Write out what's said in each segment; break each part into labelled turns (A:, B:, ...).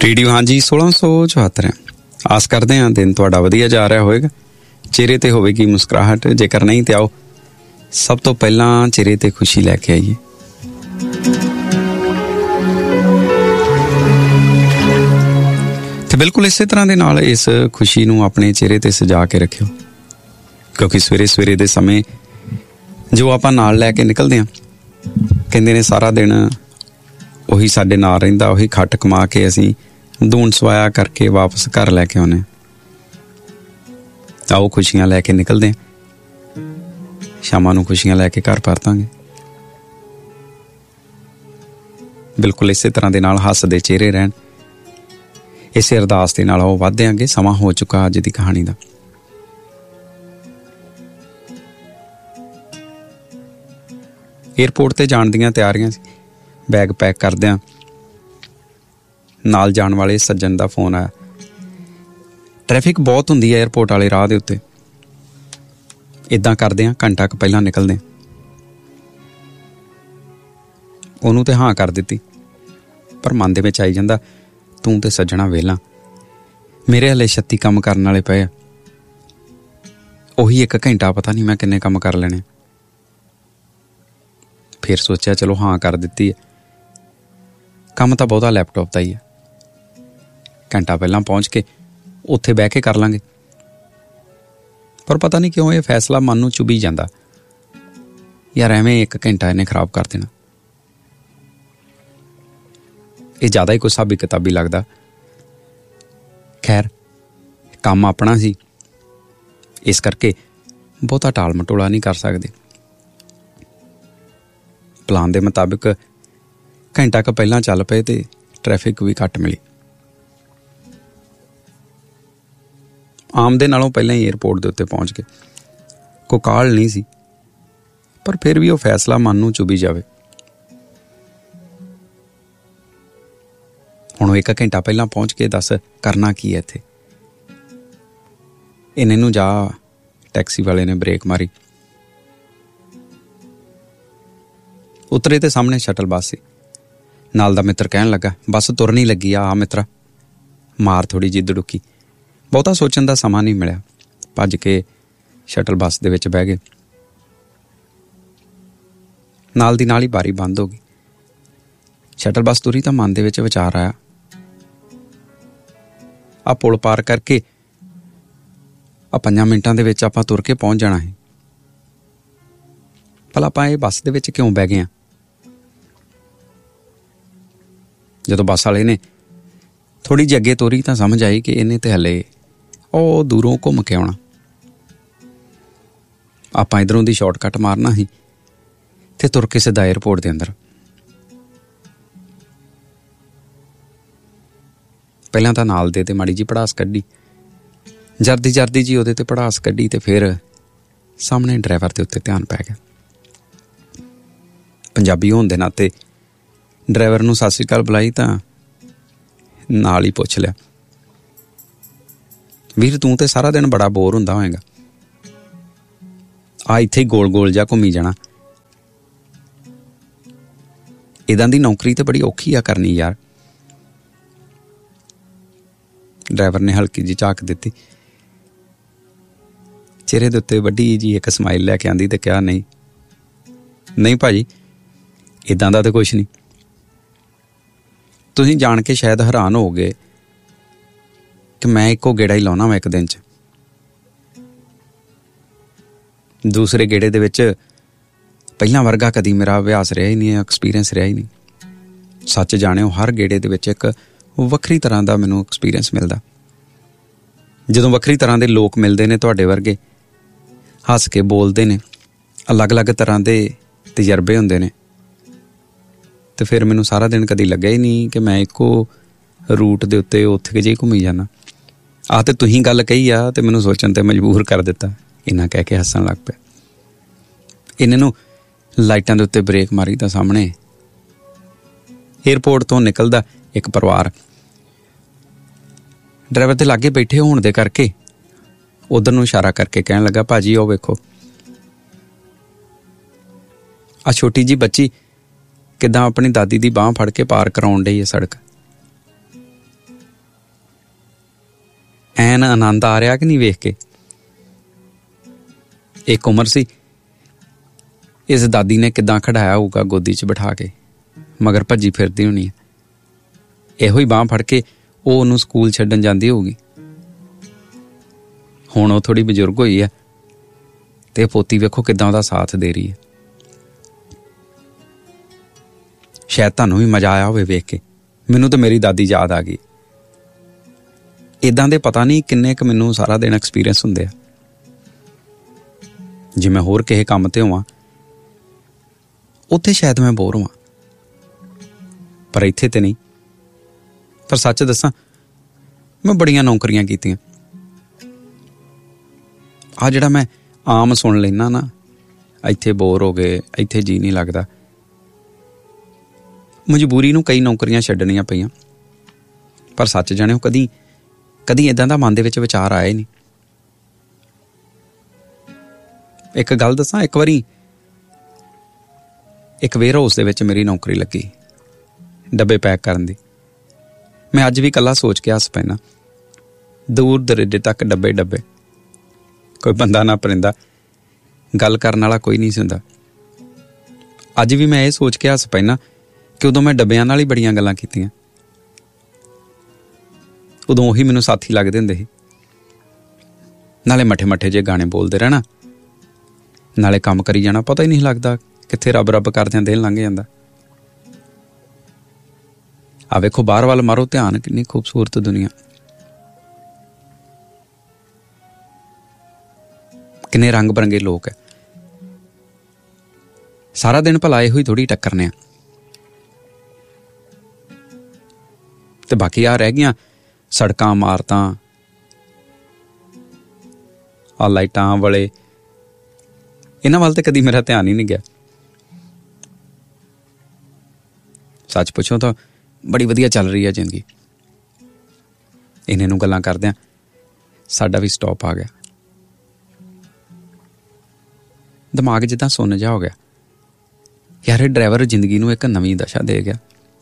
A: Radio ਹਾਂਜੀ 1674 ਆਸ ਕਰਦੇ ਹਾਂ ਦਿਨ ਤੁਹਾਡਾ ਵਧੀਆ ਜਾ ਰਿਹਾ ਹੋਵੇਗਾ। ਚਿਹਰੇ ਤੇ ਹੋਵੇਗੀ ਮੁਸਕਰਾਹਟ, ਜੇਕਰ ਨਹੀਂ ਤੇ ਆਓ ਸਭ ਤੋਂ ਪਹਿਲਾਂ ਚਿਹਰੇ ਤੇ ਖੁਸ਼ੀ ਲੈ ਕੇ ਆਈਏ। ਤੇ ਬਿਲਕੁਲ ਇਸੇ ਤਰ੍ਹਾਂ ਦੇ ਨਾਲ ਇਸ ਖੁਸ਼ੀ ਨੂੰ ਆਪਣੇ ਚਿਹਰੇ ਤੇ ਸਜਾ ਕੇ ਰੱਖਿਓ, ਕਿਉਂਕਿ ਸਵੇਰੇ ਸਵੇਰੇ ਦੇ ਸਮੇਂ ਜੋ ਆਪਾਂ ਨਾਲ ਲੈ ਕੇ ਨਿਕਲਦੇ ਹਾਂ, ਕਹਿੰਦੇ ਨੇ ਸਾਰਾ ਦਿਨ ਉਹੀ ਸਾਡੇ ਨਾਲ ਰਹਿੰਦਾ, ਉਹੀ ਖੱਟ ਕਮਾ ਕੇ ਅਸੀਂ ਦੂਣ ਸਵਾਇਆ ਕਰਕੇ ਵਾਪਸ ਘਰ ਲੈ ਕੇ ਆਉਂਦੇ। ਆਓ ਖੁਸ਼ੀਆਂ ਲੈ ਕੇ ਨਿਕਲਦੇ ਹਾਂ, ਸ਼ਾਮਾਂ ਨੂੰ ਖੁਸ਼ੀਆਂ ਲੈ ਕੇ ਘਰ ਪਰਤਾਂਗੇ। ਬਿਲਕੁਲ ਇਸੇ ਤਰ੍ਹਾਂ ਦੇ ਨਾਲ ਹੱਸਦੇ ਚਿਹਰੇ ਰਹਿਣ, ਇਸੇ ਅਰਦਾਸ ਦੇ ਨਾਲ ਉਹ ਵੱਧਦੇ ਆਂਗੇ। ਸਮਾਂ ਹੋ ਚੁੱਕਾ ਅੱਜ ਦੀ ਕਹਾਣੀ ਦਾ। ਏਅਰਪੋਰਟ ਤੇ ਜਾਣ ਦੀਆਂ ਤਿਆਰੀਆਂ ਸੀ, ਬੈਗ ਪੈਕ ਕਰਦਿਆਂ ਨਾਲ ਜਾਣ ਵਾਲੇ ਸੱਜਣ ਦਾ ਫੋਨ ਆਇਆ। ਟ੍ਰੈਫਿਕ ਬਹੁਤ ਹੁੰਦੀ ਹੈ ਏਅਰਪੋਰਟ ਵਾਲੇ ਰਾਹ ਦੇ ਉੱਤੇ। ਇੱਦਾਂ ਕਰਦੇ ਹਾਂ ਘੰਟਾ ਕੁ ਪਹਿਲਾਂ ਨਿਕਲਦੇ। ਉਹਨੂੰ ਤੇ ਹਾਂ ਕਰ ਦਿੱਤੀ, ਪਰ ਮਨ ਦੇ ਵਿੱਚ ਆਈ ਜਾਂਦਾ ਤੂੰ ਤੇ ਸੱਜਣਾ ਵਿਹਲਾ, ਮੇਰੇ ਹਲੇ 36 ਕੰਮ ਕਰਨ ਵਾਲੇ ਪਏ ਆ, ਉਹੀ 1 ਘੰਟਾ ਪਤਾ ਨਹੀਂ ਮੈਂ ਕਿੰਨੇ ਕੰਮ ਕਰ ਲੈਣੇ। ਫਿਰ ਸੋਚਿਆ ਚਲੋ ਹਾਂ ਕਰ ਦਿੱਤੀ ਹੈ, ਕੰਮ ਤਾਂ ਬਹੁਤਾ ਲੈਪਟਾਪ ਦਾ ਹੀ ਹੈ, ਘੰਟਾ ਪਹਿਲਾਂ ਪਹੁੰਚ ਕੇ ਉੱਥੇ ਬਹਿ ਕੇ ਕਰ ਲਾਂਗੇ। ਪਰ ਪਤਾ ਨਹੀਂ ਕਿਉਂ ਇਹ ਫੈਸਲਾ ਮਨ ਨੂੰ ਚੁਭੀ ਜਾਂਦਾ, ਯਾਰ ਐਵੇਂ 1 ਘੰਟਾ ਇਹਨੇ ਖਰਾਬ ਕਰ ਦੇਣਾ। ਇਹ ਜ਼ਿਆਦਾ ਹੀ ਕੋਈ ਹਿਸਾਬੀ ਕਿਤਾਬੀ ਲੱਗਦਾ। ਖੈਰ ਕੰਮ ਆਪਣਾ ਸੀ, ਇਸ ਕਰਕੇ ਬਹੁਤਾ ਟਾਲ ਮਟੋਲਾ ਨਹੀਂ ਕਰ ਸਕਦੇ। ਪਲਾਨ ਦੇ ਮੁਤਾਬਿਕ ਘੰਟਾ ਕੁ ਪਹਿਲਾਂ ਚੱਲ ਪਏ ਤੇ ਟ੍ਰੈਫਿਕ ਵੀ ਘੱਟ ਮਿਲੀ। ਆਮ ਦੇ ਨਾਲੋਂ ਪਹਿਲਾਂ ਹੀ ਏਅਰਪੋਰਟ ਦੇ ਉੱਤੇ ਪਹੁੰਚ ਗਏ। ਕੋਈ ਕਾਹਲ ਨਹੀਂ ਸੀ, ਪਰ ਫਿਰ ਵੀ ਉਹ ਫੈਸਲਾ ਮਨ ਨੂੰ ਚੁਭੀ ਜਾਵੇ। ਹੁਣ ਉਹ 1 ਘੰਟਾ ਪਹਿਲਾਂ ਪਹੁੰਚ ਕੇ ਦੱਸ ਕਰਨਾ ਕੀ ਹੈ ਇੱਥੇ। ਇਹਨੇ ਨੂੰ ਜਾ ਟੈਕਸੀ ਵਾਲੇ ਨੇ ਬ੍ਰੇਕ ਮਾਰੀ। ਉਤਰੇ ਤੇ ਸਾਹਮਣੇ ਸ਼ਟਲ ਬੱਸ ਸੀ। ਨਾਲ ਦਾ ਮਿੱਤਰ ਕਹਿਣ ਲੱਗਾ ਬੱਸ ਤੁਰਨੀ ਲੱਗੀ ਆ ਮਿੱਤਰਾ, ਮਾਰ ਥੋੜ੍ਹੀ ਜਿਹੀ ਦੁੜੁੱਕੀ। ਬਹੁਤਾ ਸੋਚਣ ਦਾ ਸਮਾਂ ਨਹੀਂ ਮਿਲਿਆ, ਭੱਜ ਕੇ ਸ਼ਟਲ ਬੱਸ ਦੇ ਵਿੱਚ ਬਹਿ ਗਏ। ਨਾਲ ਦੀ ਨਾਲ ਹੀ ਬਾਰੀ ਬੰਦ ਹੋ ਗਈ। ਸ਼ਟਲ ਬੱਸ ਤੁਰੀ ਤਾਂ ਮਨ ਦੇ ਵਿੱਚ ਵਿਚਾਰ ਆਇਆ, ਆ ਪੁਲ ਪਾਰ ਕਰਕੇ ਆ 5 ਮਿੰਟਾਂ ਦੇ ਵਿੱਚ ਆਪਾਂ ਤੁਰ ਕੇ ਪਹੁੰਚ ਜਾਣਾ ਹੈ। ਭਲਾ ਆਪਾਂ ਇਹ ਬੱਸ ਦੇ ਵਿੱਚ ਕਿਉਂ ਬਹਿ ਗਏ ਹਾਂ? ਜਦੋਂ ਬੱਸ ਵਾਲੇ ਨੇ ਥੋੜ੍ਹੀ ਜਿਹੀ ਅੱਗੇ ਤੋਰੀ ਤਾਂ ਸਮਝ ਆਈ ਕਿ ਇਹਨੇ ਤੇ ਹਲੇ ਉਹ ਦੂਰੋਂ ਘੁੰਮ ਕੇ ਆਉਣਾ। ਆਪਾਂ ਇੱਧਰੋਂ ਦੀ ਸ਼ਾਰਟਕੱਟ ਮਾਰਨਾ ਸੀ ਤੇ ਤੁਰ ਕੇ ਸਿੱਧਾ ਏਅਰਪੋਰਟ ਦੇ ਅੰਦਰ। ਪਹਿਲਾਂ ਤਾਂ ਨਾਲ ਦੇ ਤੇ ਮਾੜੀ ਜੀ ਪੜਾਸ ਕੱਢੀ, ਜਰਦੀ ਜੀ ਉਹਦੇ ਤੇ ਪੜਾਸ ਕੱਢੀ ਤੇ ਫਿਰ ਸਾਹਮਣੇ ਡਰਾਈਵਰ ਦੇ ਉੱਤੇ ਧਿਆਨ ਪੈ ਗਿਆ। ਪੰਜਾਬੀ ਹੋਣ ਦੇ ਨਾਤੇ ਡਰਾਈਵਰ ਨੂੰ ਸਤਿ ਸ਼੍ਰੀ ਅਕਾਲ ਬੁਲਾਈ ਤਾਂ ਨਾਲ ਹੀ ਪੁੱਛ ਲਿਆ, ਵੀਰ ਤੂੰ ਤੇ ਸਾਰਾ ਦਿਨ ਬੜਾ ਬੋਰ ਹੁੰਦਾ ਹੋਏਗਾ, ਆ ਇੱਥੇ ਹੀ ਗੋਲ ਜਿਹਾ ਘੁੰਮੀ ਜਾਣਾ, ਇੱਦਾਂ ਦੀ ਨੌਕਰੀ ਤੇ ਬੜੀ ਔਖੀ ਆ ਕਰਨੀ ਯਾਰ। ਡਰਾਈਵਰ ਨੇ ਹਲਕੀ ਜਿਹੀ ਝਾਕ ਦਿੱਤੀ, ਚਿਹਰੇ ਦੇ ਉੱਤੇ ਵੱਡੀ ਜੀ ਇੱਕ ਸਮਾਈਲ ਲੈ ਕੇ ਆਂਦੀ ਤੇ ਕਿਹਾ ਨਹੀਂ ਭਾਜੀ, ਇੱਦਾਂ ਦਾ ਤਾਂ ਕੁਛ ਨਹੀਂ। ਤੁਸੀਂ ਜਾਣ ਕੇ ਸ਼ਾਇਦ ਹੈਰਾਨ ਹੋਵੋਗੇ ਕਿ ਮੈਂ ਇੱਕੋ ਗੇੜਾ ਹੀ ਲਾਉਣਾ ਵਾ 1 ਦਿਨ 'ਚ। ਦੂਸਰੇ ਗੇੜੇ ਦੇ ਵਿੱਚ ਪਹਿਲਾਂ ਵਰਗਾ ਕਦੀ ਮੇਰਾ ਅਭਿਆਸ ਰਿਹਾ ਹੀ ਨਹੀਂ, ਐਕਸਪੀਰੀਅੰਸ ਰਿਹਾ ਹੀ ਨਹੀਂ। ਸੱਚ ਜਾਣਿਓ ਹਰ ਗੇੜੇ ਦੇ ਵਿੱਚ ਇੱਕ ਵੱਖਰੀ ਤਰ੍ਹਾਂ ਦਾ ਮੈਨੂੰ ਐਕਸਪੀਰੀਅੰਸ ਮਿਲਦਾ। ਜਦੋਂ ਵੱਖਰੀ ਤਰ੍ਹਾਂ ਦੇ ਲੋਕ ਮਿਲਦੇ ਨੇ ਤੁਹਾਡੇ ਵਰਗੇ, ਹੱਸ ਕੇ ਬੋਲਦੇ ਨੇ, ਅਲੱਗ-ਅਲੱਗ ਤਰ੍ਹਾਂ ਦੇ ਤਜਰਬੇ ਹੁੰਦੇ ਨੇ, ਤੇ ਫਿਰ ਮੈਨੂੰ ਸਾਰਾ ਦਿਨ ਕਦੀ ਲੱਗਿਆ ਹੀ ਨਹੀਂ ਕਿ ਮੈਂ ਇੱਕੋ ਰੂਟ ਦੇ ਉੱਤੇ ਉੱਥੇ ਜਿਹੇ ਘੁੰਮੀ ਜਾਂਦਾ। ਆਹ ਤੇ ਤੁਸੀਂ ਗੱਲ ਕਹੀ ਆ ਤੇ ਮੈਨੂੰ ਸੋਚਣ ਤੇ ਮਜਬੂਰ ਕਰ ਦਿੱਤਾ। ਇੰਨਾ ਕਹਿ ਕੇ ਹੱਸਣ ਲੱਗ ਪਿਆ। ਇਹਨਾਂ ਨੂੰ ਲਾਈਟਾਂ ਦੇ ਉੱਤੇ ਬ੍ਰੇਕ ਮਾਰੀ ਤਾਂ ਸਾਹਮਣੇ ਏਅਰਪੋਰਟ ਤੋਂ ਨਿਕਲਦਾ ਇੱਕ ਪਰਿਵਾਰ। ਡਰਾਈਵਰ ਦੇ ਲਾਗੇ ਬੈਠੇ ਹੋਣ ਦੇ ਕਰਕੇ ਉਧਰ ਨੂੰ ਇਸ਼ਾਰਾ ਕਰਕੇ ਕਹਿਣ ਲੱਗਾ, ਭਾਜੀ ਉਹ ਵੇਖੋ ਆ ਛੋਟੀ ਜੀ ਬੱਚੀ ਕਿੱਦਾਂ ਆਪਣੀ ਦਾਦੀ ਦੀ ਬਾਂਹ ਫੜ ਕੇ ਪਾਰ ਕਰਾਉਣ ਡਈ ਹੈ ਸੜਕ। ਐਨ ਆਨੰਦ ਆ ਰਿਹਾ ਕਿ ਨਹੀਂ ਵੇਖ ਕੇ। ਇੱਕ ਉਮਰ ਸੀ, ਇਸ ਦਾਦੀ ਨੇ ਕਿੱਦਾਂ ਖੜਾਇਆ ਹੋਊਗਾ ਗੋਦੀ 'ਚ ਬਿਠਾ ਕੇ, ਮਗਰ ਭੱਜੀ ਫਿਰਦੀ ਹੋਣੀ ਹੈ। ਇਹੋ ਹੀ ਬਾਂਹ ਫੜ ਕੇ ਉਹ ਉਹਨੂੰ ਸਕੂਲ ਛੱਡਣ ਜਾਂਦੀ ਹੋਊਗੀ। ਹੁਣ ਉਹ ਥੋੜ੍ਹੀ ਬਜ਼ੁਰਗ ਹੋਈ ਹੈ ਤੇ ਪੋਤੀ ਵੇਖੋ ਕਿੱਦਾਂ ਉਹਦਾ ਸਾਥ ਦੇ ਰਹੀ ਹੈ। ਸ਼ਾਇਦ ਤੁਹਾਨੂੰ ਵੀ ਮਜ਼ਾ ਆਇਆ ਹੋਵੇ ਵੇਖ ਕੇ। ਮੈਨੂੰ ਤਾਂ ਮੇਰੀ ਦਾਦੀ ਯਾਦ ਆ ਗਈ। ਇੱਦਾਂ ਦੇ ਪਤਾ ਨਹੀਂ ਕਿੰਨੇ ਕੁ ਮੈਨੂੰ ਸਾਰਾ ਦਿਨ ਐਕਸਪੀਰੀਅੰਸ ਹੁੰਦੇ ਆ। ਜੇ ਮੈਂ ਹੋਰ ਕਿਸੇ ਕੰਮ ਤੇ ਹੋਵਾਂ ਉੱਥੇ ਸ਼ਾਇਦ ਮੈਂ ਬੋਰ ਹੋਵਾਂ, ਪਰ ਇੱਥੇ ਤੇ ਨਹੀਂ। ਪਰ ਸੱਚ ਦੱਸਾਂ, ਮੈਂ ਬੜੀਆਂ ਨੌਕਰੀਆਂ ਕੀਤੀਆਂ। ਆਹ ਜਿਹੜਾ ਮੈਂ ਆਮ ਸੁਣ ਲੈਂਦਾ ਨਾ, ਇੱਥੇ ਬੋਰ ਹੋ ਗਏ, ਇੱਥੇ ਜੀ ਨਹੀਂ ਲੱਗਦਾ, ਮਜਬੂਰੀ ਨੂੰ ਕਈ ਨੌਕਰੀਆਂ ਛੱਡਣੀਆਂ ਪਈਆਂ। ਪਰ ਸੱਚ ਜਾਣਿਓ, ਕਦੀ ਇੱਦਾਂ ਦਾ ਮਨ ਦੇ ਵਿੱਚ ਵਿਚਾਰ ਆਇਆ ਹੀ ਨਹੀਂ। ਇੱਕ ਗੱਲ ਦੱਸਾਂ, ਇੱਕ ਵਾਰੀ ਇੱਕ ਵੇਅਰ ਹਾਊਸ ਦੇ ਵਿੱਚ ਮੇਰੀ ਨੌਕਰੀ ਲੱਗੀ, ਡੱਬੇ ਪੈਕ ਕਰਨ ਦੀ। ਮੈਂ ਅੱਜ ਵੀ ਇਕੱਲਾ ਸੋਚ ਕੇ ਹੱਸ ਪੈਣਾ। ਦੂਰ ਦਰੇਡੇ ਤੱਕ ਡੱਬੇ, ਕੋਈ ਬੰਦਾ ਨਾ ਪਰਿੰਦਾ, ਗੱਲ ਕਰਨ ਵਾਲਾ ਕੋਈ ਨਹੀਂ ਸੀ ਹੁੰਦਾ। ਅੱਜ ਵੀ ਮੈਂ ਇਹ ਸੋਚ ਕੇ ਹੱਸ ਪੈਣਾ ਕਿ ਉਦੋਂ ਮੈਂ ਡੱਬਿਆਂ ਨਾਲ ਹੀ ਬੜੀਆਂ ਗੱਲਾਂ ਕੀਤੀਆਂ। ਉਦੋਂ ਉਹੀ ਮੈਨੂੰ ਸਾਥੀ ਲੱਗਦੇ ਹੁੰਦੇ ਸੀ। ਨਾਲੇ ਮੱਠੇ ਜਿਹੇ ਗਾਣੇ ਬੋਲਦੇ ਰਹਿਣਾ, ਨਾਲੇ ਕੰਮ ਕਰੀ ਜਾਣਾ, ਪਤਾ ਹੀ ਨਹੀਂ ਲੱਗਦਾ ਕਿੱਥੇ ਰੱਬ ਕਰਦਿਆਂ ਦਿਨ ਲੰਘ ਜਾਂਦਾ। ਆ ਵੇਖੋ ਬਾਹਰ ਵੱਲ ਮਾਰੋ ਧਿਆਨ, ਕਿੰਨੀ ਖੂਬਸੂਰਤ ਦੁਨੀਆ, ਕਿੰਨੇ ਰੰਗ ਬਰੰਗੇ ਲੋਕ ਹੈ। ਸਾਰਾ ਦਿਨ ਭਲਾ ਇਹੋ ਹੀ ਥੋੜ੍ਹੀ ਟੱਕਰਨੇ ਆ। ਤੇ ਬਾਕੀ ਆ ਰਹਿ ਗਈਆਂ ਸੜਕਾਂ, ਇਮਾਰਤਾਂ, ਆ ਲਾਈਟਾਂ ਵਾਲੇ, ਇਹਨਾਂ ਵੱਲ ਤੇ ਕਦੀ ਮੇਰਾ ਧਿਆਨ ਹੀ ਨਹੀਂ ਗਿਆ। ਸੱਚ ਪੁੱਛੋ ਤਾਂ ਬੜੀ ਵਧੀਆ ਚੱਲ ਰਹੀ ਹੈ ਜ਼ਿੰਦਗੀ। ਇਹਨਾਂ ਨੂੰ ਗੱਲਾਂ ਕਰਦਿਆਂ ਸਾਡਾ ਵੀ ਸਟਾਪ ਆ ਗਿਆ। ਦਿਮਾਗ ਜਿੱਦਾਂ ਸੁੰਨ ਜਿਹਾ ਹੋ ਗਿਆ। ਯਾਰ ਇਹ ਡਰਾਈਵਰ ਜ਼ਿੰਦਗੀ ਨੂੰ ਇੱਕ ਨਵੀਂ ਦਿਸ਼ਾ ਦੇ ਗਿਆ।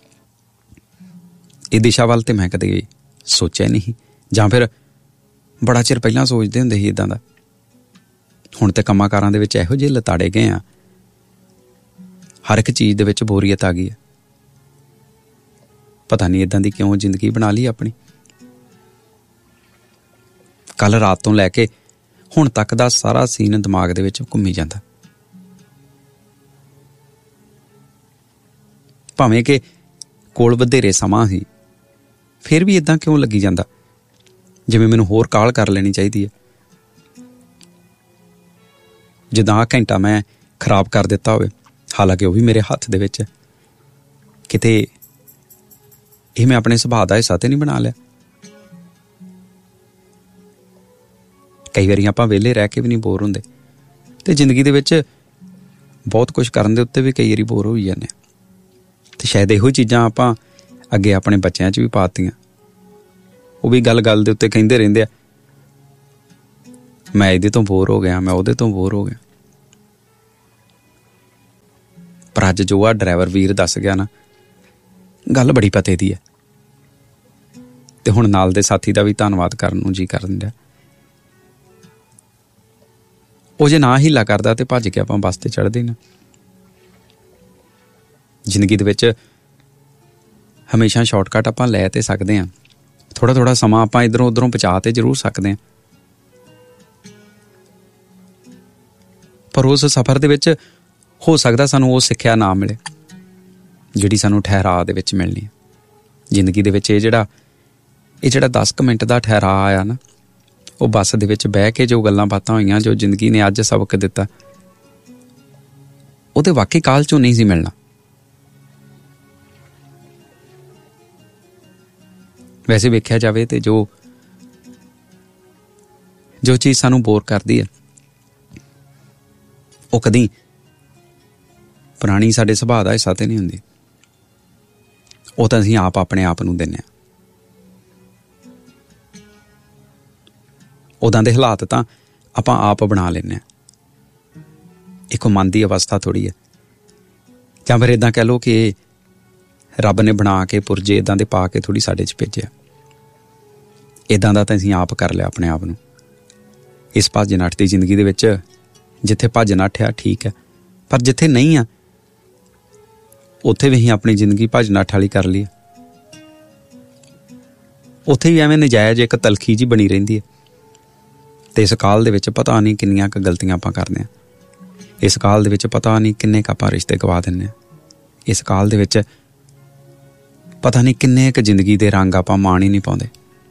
A: ਇਹ ਦਿਸ਼ਾ ਵੱਲ ਤੇ ਮੈਂ ਕਦੇ ਸੋਚਿਆ ਨਹੀਂ, ਜਾਂ ਫਿਰ ਬੜਾ ਚਿਰ ਪਹਿਲਾਂ ਸੋਚਦੇ ਹੁੰਦੇ ਸੀ ਇੱਦਾਂ ਦਾ। ਹੁਣ ਤੇ ਕੰਮਾਂ ਕਾਰਾਂ ਦੇ ਵਿੱਚ ਇਹੋ ਜਿਹੇ ਲਤਾੜੇ ਗਏ ਆ, ਹਰ ਇੱਕ ਚੀਜ਼ ਦੇ ਵਿੱਚ ਬੋਰੀਅਤ ਆ ਗਈ ਹੈ। ਪਤਾ ਨਹੀਂ ਇੱਦਾਂ ਦੀ ਕਿਉਂ ਜ਼ਿੰਦਗੀ ਬਣਾ ਲਈ ਆਪਣੀ। ਕੱਲ ਰਾਤ ਤੋਂ ਲੈ ਕੇ ਹੁਣ ਤੱਕ ਦਾ ਸਾਰਾ ਸੀਨ ਦਿਮਾਗ ਦੇ ਵਿੱਚ ਘੁੰਮੀ ਜਾਂਦਾ। ਭਾਵੇਂ ਕਿ ਕੋਲ ਵਧੇਰੇ ਸਮਾਂ ਸੀ, ਫਿਰ ਵੀ ਇੱਦਾਂ ਕਿਉਂ ਲੱਗੀ ਜਾਂਦਾ ਜਿਵੇਂ ਮੈਨੂੰ ਹੋਰ ਕਾਹਲ ਕਰ ਲੈਣੀ ਚਾਹੀਦੀ ਹੈ। ਜਿੱਦਾਂ ਆਹ ਘੰਟਾ ਮੈਂ ਖਰਾਬ ਕਰ ਦਿੱਤਾ ਹੋਵੇ, ਹਾਲਾਂਕਿ ਉਹ ਵੀ ਮੇਰੇ ਹੱਥ ਦੇ ਵਿੱਚ। ਕਿਤੇ ਇਹ ਮੈਂ ਆਪਣੇ ਸੁਭਾਅ ਦਾ ਹਿੱਸਾ ਤੇ ਨਹੀਂ ਬਣਾ ਲਿਆ। ਕਈ ਵਾਰੀ ਆਪਾਂ ਵਿਹਲੇ ਰਹਿ ਕੇ ਵੀ ਨਹੀਂ ਬੋਰ ਹੁੰਦੇ, ਤੇ ਜ਼ਿੰਦਗੀ ਦੇ ਵਿੱਚ ਬਹੁਤ ਕੁਝ ਕਰਨ ਦੇ ਉੱਤੇ ਵੀ ਕਈ ਵਾਰੀ ਬੋਰ ਹੋਈ ਜਾਂਦੇ ਆ। ਤੇ ਸ਼ਾਇਦ ਇਹੋ ਚੀਜ਼ਾਂ ਆਪਾਂ ਅੱਗੇ ਆਪਣੇ ਬੱਚਿਆਂ 'ਚ ਵੀ ਪਾਤੀਆਂ। ਉਹ ਵੀ ਗੱਲ ਦੇ ਉੱਤੇ ਕਹਿੰਦੇ ਰਹਿੰਦੇ ਆ, ਮੈਂ ਇਹਦੇ ਤੋਂ ਬੋਰ ਹੋ ਗਿਆ, ਮੈਂ ਉਹਦੇ ਤੋਂ ਬੋਰ ਹੋ ਗਿਆ। ਪਰ ਅੱਜ ਜੋ ਆ ਡਰਾਈਵਰ ਵੀਰ ਦੱਸ ਗਿਆ ਨਾ, ਗੱਲ ਬੜੀ ਪਤੇ ਦੀ ਹੈ। ਤੇ ਹੁਣ ਨਾਲ ਦੇ ਸਾਥੀ ਦਾ ਵੀ ਧੰਨਵਾਦ ਕਰਨ ਨੂੰ ਜੀ ਕਰਨ ਡਿਆ। ਉਹ ਜੇ ਨਾ ਹੀਲਾ ਕਰਦਾ ਤੇ ਭੱਜ ਕੇ ਆਪਾਂ ਬੱਸ ਤੇ ਚੜ੍ਹਦੇ ਨਾ। ਜ਼ਿੰਦਗੀ ਦੇ ਵਿੱਚ ਹਮੇਸ਼ਾ ਸ਼ਾਰਟਕਟ ਆਪਾਂ ਲੈ ਤੇ ਸਕਦੇ ਹਾਂ। ਥੋੜ੍ਹਾ ਸਮਾਂ ਆਪਾਂ ਇੱਧਰੋਂ ਉੱਧਰੋਂ ਬਚਾ ਤੇ ਜ਼ਰੂਰ ਸਕਦੇ ਹਾਂ, ਪਰ ਉਸ ਸਫ਼ਰ ਦੇ ਵਿੱਚ ਹੋ ਸਕਦਾ ਸਾਨੂੰ ਉਹ ਸਿੱਖਿਆ ਨਾ ਮਿਲੇ ਜਿਹੜੀ ਸਾਨੂੰ ਠਹਿਰਾਅ ਦੇ ਵਿੱਚ ਮਿਲਣੀ ਹੈ। ਜ਼ਿੰਦਗੀ ਦੇ ਵਿੱਚ ਇਹ ਜਿਹੜਾ 10 ਮਿੰਟ ਦਾ ਠਹਿਰਾਅ ਆਇਆ ਨਾ, ਉਹ ਬੱਸ ਦੇ ਵਿੱਚ ਬਹਿ ਕੇ ਜੋ ਗੱਲਾਂ ਬਾਤਾਂ ਹੋਈਆਂ, ਜੋ ਜ਼ਿੰਦਗੀ ਨੇ ਅੱਜ ਸਬਕ ਦਿੱਤਾ, ਉਹਦੇ ਵਾਕਈ ਕਾਲ 'ਚੋਂ ਨਹੀਂ ਸੀ ਮਿਲਣਾ। ਵੈਸੇ ਵੇਖਿਆ ਜਾਵੇ ਤੇ ਜੋ ਚੀਜ਼ ਸਾਨੂੰ ਬੋਰ ਕਰਦੀ ਹੈ, ਉਹ ਕਦੀ ਪੁਰਾਣੀ ਸਾਡੇ ਸੁਭਾਅ ਦਾ ਹਿੱਸਾ ਤੇ ਨਹੀਂ ਹੁੰਦੀ। ਉਹ ਤਾਂ ਅਸੀਂ ਆਪਣੇ ਆਪ ਨੂੰ ਦਿੰਦੇ ਹਾਂ। ਉਦਾਂ ਦੇ ਹਾਲਾਤ ਤਾਂ ਆਪਾਂ ਆਪ ਬਣਾ ਲੈਂਦੇ ਹਾਂ। ਇੱਕ ਮਨ ਦੀ ਅਵਸਥਾ ਥੋੜ੍ਹੀ ਹੈ, ਜਾਂ ਫਿਰ ਇੱਦਾਂ ਕਹਿ ਲਓ ਕਿ ਰੱਬ ਨੇ ਬਣਾ ਕੇ ਪੁਰਜੇ ਇੱਦਾਂ ਦੇ ਪਾ ਕੇ ਥੋੜ੍ਹੀ ਸਾਡੇ 'ਚ ਭੇਜਿਆ। ਇੱਦਾਂ ਦਾ ਤਾਂ ਅਸੀਂ ਆਪ ਕਰ ਲਿਆ ਆਪਣੇ ਆਪ ਨੂੰ। ਇਸ ਭੱਜ ਨੱਠ ਦੀ ਜ਼ਿੰਦਗੀ ਦੇ ਵਿੱਚ ਜਿੱਥੇ ਭੱਜ ਨੱਠ ਆ ਠੀਕ ਹੈ, ਪਰ ਜਿੱਥੇ ਨਹੀਂ ਆ ਉੱਥੇ ਵੀ ਅਸੀਂ ਆਪਣੀ ਜ਼ਿੰਦਗੀ ਭੱਜ ਨੱਠ ਵਾਲੀ ਕਰ ਲਈ। ਉੱਥੇ ਵੀ ਐਵੇਂ ਨਜਾਇਜ਼ ਇੱਕ ਤਲਖੀ ਜਿਹੀ ਬਣੀ ਰਹਿੰਦੀ ਹੈ। ਅਤੇ ਇਸ ਕਾਲ ਦੇ ਵਿੱਚ ਪਤਾ ਨਹੀਂ ਕਿੰਨੀਆਂ ਕੁ ਗਲਤੀਆਂ ਆਪਾਂ ਕਰਦੇ ਹਾਂ। ਇਸ ਕਾਲ ਦੇ ਵਿੱਚ ਪਤਾ ਨਹੀਂ ਕਿੰਨੇ ਕੁ ਆਪਾਂ ਰਿਸ਼ਤੇ ਗਵਾ ਦਿੰਦੇ ਹਾਂ। ਇਸ ਕਾਲ ਦੇ ਵਿੱਚ ਪਤਾ ਨਹੀਂ ਕਿੰਨੇ ਕੁ ਜ਼ਿੰਦਗੀ ਦੇ ਰੰਗ ਆਪਾਂ ਮਾਣ ਹੀ ਨਹੀਂ ਪਾਉਂਦੇ।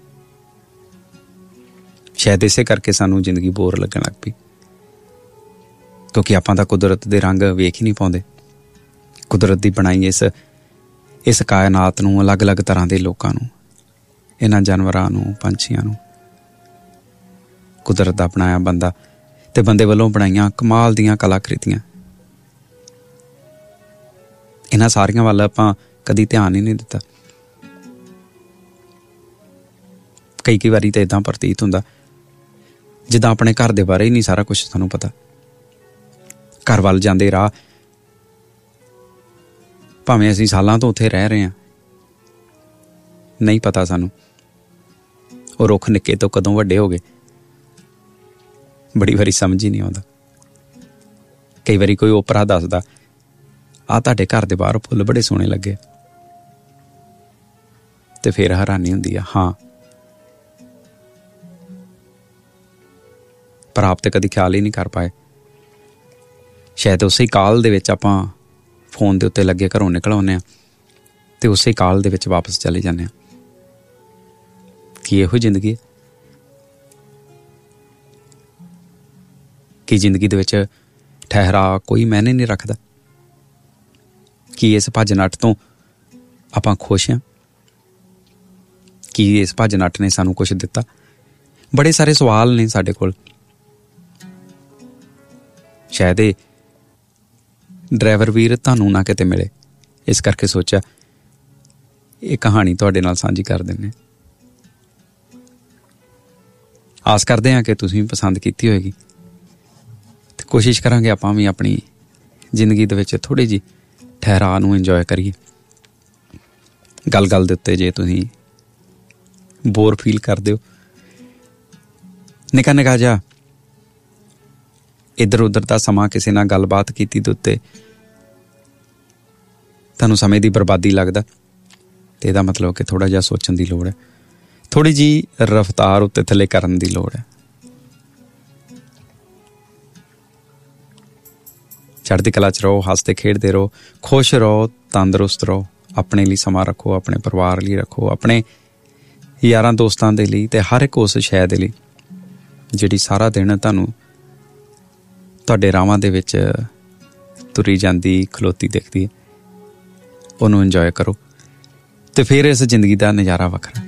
A: ਸ਼ਾਇਦ ਇਸੇ ਕਰਕੇ ਸਾਨੂੰ ਜ਼ਿੰਦਗੀ ਬੋਰ ਲੱਗਣ ਲੱਗ ਪਈ, ਕਿਉਂਕਿ ਆਪਾਂ ਤਾਂ ਕੁਦਰਤ ਦੇ ਰੰਗ ਵੇਖ ਹੀ ਨਹੀਂ ਪਾਉਂਦੇ। ਕੁਦਰਤ ਦੀ ਬਣਾਈ ਇਸ ਕਾਇਨਾਤ ਨੂੰ, ਅਲੱਗ-ਅਲੱਗ ਤਰ੍ਹਾਂ ਦੇ ਲੋਕਾਂ ਨੂੰ, ਇਹਨਾਂ ਜਾਨਵਰਾਂ ਨੂੰ, ਪੰਛੀਆਂ ਨੂੰ, ਕੁਦਰਤ ਦਾ ਬਣਾਇਆ ਬੰਦਾ ਅਤੇ ਬੰਦੇ ਵੱਲੋਂ ਬਣਾਈਆਂ ਕਮਾਲ ਦੀਆਂ ਕਲਾਕ੍ਰਿਤੀਆਂ, ਇਹਨਾਂ ਸਾਰੀਆਂ ਵੱਲ ਆਪਾਂ ਕਦੀ ਧਿਆਨ ਹੀ ਨਹੀਂ ਦਿੱਤਾ। ਕਈ ਵਾਰੀ ਤਾਂ ਇੱਦਾਂ ਪ੍ਰਤੀਤ ਹੁੰਦਾ ਜਿੱਦਾਂ ਆਪਣੇ ਘਰ ਦੇ ਬਾਰੇ ਹੀ ਨਹੀਂ ਸਾਰਾ ਕੁਛ ਸਾਨੂੰ ਪਤਾ। ਘਰ ਵੱਲ ਜਾਂਦੇ ਰਾਹ ਭਾਵੇਂ ਅਸੀਂ ਸਾਲਾਂ ਤੋਂ ਉੱਥੇ ਰਹਿ ਰਹੇ ਹਾਂ, ਨਹੀਂ ਪਤਾ ਸਾਨੂੰ ਉਹ ਰੁੱਖ ਨਿੱਕੇ ਤੋਂ ਕਦੋਂ ਵੱਡੇ ਹੋ ਗਏ। ਬੜੀ ਵਾਰੀ ਸਮਝ ਹੀ ਨਹੀਂ ਆਉਂਦਾ। ਕਈ ਵਾਰੀ ਕੋਈ ਓਪਰਾ ਦੱਸਦਾ, ਆਹ ਤੁਹਾਡੇ ਘਰ ਦੇ ਬਾਹਰ ਫੁੱਲ ਬੜੇ ਸੋਹਣੇ ਲੱਗੇ, ਤੇ ਫਿਰ ਹੈਰਾਨੀ ਹੁੰਦੀ ਆ, ਹਾਂ, ਪਰ ਆਪ ਤੇ ਕਦੀ ਖਿਆਲ ਹੀ ਨਹੀਂ ਕਰ ਪਾਏ। ਸ਼ਾਇਦ ਉਸੇ ਕਾਲ ਦੇ ਵਿੱਚ ਆਪਾਂ ਫੋਨ ਦੇ ਉੱਤੇ ਲੱਗੇ ਘਰੋਂ ਨਿਕਲ ਆਉਂਦੇ ਹਾਂ ਅਤੇ ਉਸੇ ਕਾਲ ਦੇ ਵਿੱਚ ਵਾਪਸ ਚਲੇ ਜਾਂਦੇ ਹਾਂ। ਕੀ ਇਹੋ ਜ਼ਿੰਦਗੀ ਹੈ? ਕੀ ਜ਼ਿੰਦਗੀ ਦੇ ਵਿੱਚ ਠਹਿਰਾ ਕੋਈ ਮਾਇਨੇ ਨਹੀਂ ਰੱਖਦਾ? ਕੀ ਇਸ ਭੱਜ ਨੱਠ ਤੋਂ ਆਪਾਂ ਖੁਸ਼ ਹਾਂ? ਕੀ ਇਸ ਭੱਜ ਨੱਠ ਨੇ ਸਾਨੂੰ ਕੁਛ ਦਿੱਤਾ? ਬੜੇ ਸਾਰੇ ਸਵਾਲ ਨੇ ਸਾਡੇ ਕੋਲ। ਸ਼ਾਇਦ ਇਹ ਡਰਾਈਵਰ ਵੀਰ ਤੁਹਾਨੂੰ ਨਾ ਕਿਤੇ ਮਿਲੇ, ਇਸ ਕਰਕੇ ਸੋਚਿਆ ਇਹ ਕਹਾਣੀ ਤੁਹਾਡੇ ਨਾਲ ਸਾਂਝੀ ਕਰ ਦਿੰਦੇ। ਆਸ ਕਰਦੇ ਹਾਂ ਕਿ ਤੁਸੀਂ ਪਸੰਦ ਕੀਤੀ ਹੋਏਗੀ, ਅਤੇ ਕੋਸ਼ਿਸ਼ ਕਰਾਂਗੇ ਆਪਾਂ ਵੀ ਆਪਣੀ ਜ਼ਿੰਦਗੀ ਦੇ ਵਿੱਚ ਥੋੜ੍ਹੀ ਜਿਹੀ ਠਹਿਰਾਅ ਨੂੰ ਇੰਜੋਏ ਕਰੀਏ। ਗੱਲ ਦੇ ਉੱਤੇ ਜੇ ਤੁਸੀਂ ਬੋਰ ਫੀਲ ਕਰਦੇ ਹੋ, ਨਿੱਕਾ ਜਿਹਾ ਇੱਧਰ ਉੱਧਰ ਦਾ ਸਮਾਂ ਕਿਸੇ ਨਾਲ ਗੱਲਬਾਤ ਕੀਤੀ ਦੇ ਉੱਤੇ ਤੁਹਾਨੂੰ ਸਮੇਂ ਦੀ ਬਰਬਾਦੀ ਲੱਗਦਾ, ਅਤੇ ਇਹਦਾ ਮਤਲਬ ਕਿ ਥੋੜ੍ਹਾ ਜਿਹਾ ਸੋਚਣ ਦੀ ਲੋੜ ਹੈ, ਥੋੜ੍ਹੀ ਜਿਹੀ ਰਫਤਾਰ ਉੱਤੇ ਥੱਲੇ ਕਰਨ ਦੀ ਲੋੜ ਹੈ। ਚੜ੍ਹਦੀ ਕਲਾ 'ਚ ਰਹੋ, ਹੱਸਦੇ ਖੇਡਦੇ ਰਹੋ, ਖੁਸ਼ ਰਹੋ, ਤੰਦਰੁਸਤ ਰਹੋ। ਆਪਣੇ ਲਈ ਸਮਾਂ ਰੱਖੋ, ਆਪਣੇ ਪਰਿਵਾਰ ਲਈ ਰੱਖੋ, ਆਪਣੇ ਯਾਰਾਂ ਦੋਸਤਾਂ ਦੇ ਲਈ, ਅਤੇ ਹਰ ਇੱਕ ਉਸ ਸ਼ੈ ਦੇ ਲਈ ਜਿਹੜੀ ਸਾਰਾ ਦਿਨ ਤੁਹਾਨੂੰ ਤੁਹਾਡੇ ਰਾਹਾਂ ਦੇ ਵਿੱਚ ਤੁਰੀ ਜਾਂਦੀ, ਖਲੋਤੀ ਦਿਖਦੀ ਹੈ। ਉਹਨੂੰ ਇੰਜੋਏ ਕਰੋ, ਅਤੇ ਫਿਰ ਇਸ ਜ਼ਿੰਦਗੀ ਦਾ ਨਜ਼ਾਰਾ ਵੱਖਰਾ।